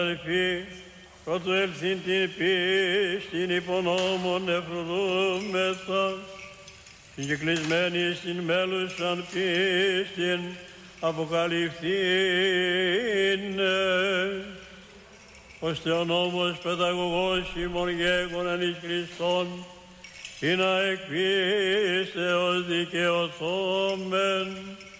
Αδελφοί, πρώτου ελθύν την πίστην υπονόμων εφροδούμεθα, την κυκλισμένη στην μέλουσαν πίστην αποκαλυφθήνε, ώστε ο νόμος παιδαγωγός ημών γέγονεν εις Χριστόν, ή να εκ πίστεως δικαιωθόμεν.